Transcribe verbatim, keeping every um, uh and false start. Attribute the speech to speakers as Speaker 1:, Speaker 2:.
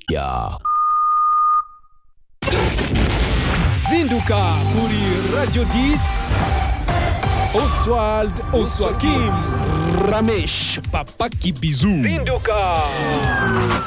Speaker 1: Yeah.
Speaker 2: Zinduka kuri Radio dix. Oswald Oswakim Ramesh Papa Kibizu. Zinduka.